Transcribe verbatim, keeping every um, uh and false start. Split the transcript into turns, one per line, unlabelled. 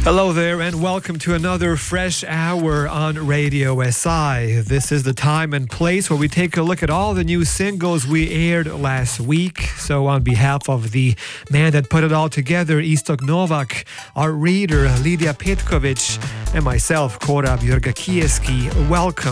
Hello there and welcome to another fresh hour on Radio S I. This is the time and place where we take a look at all the new singles we aired last week. So on behalf of the man that put it all together, Istok Novak, our reader, Lydia Petkovic, and myself, Korab Jurgakieski, welcome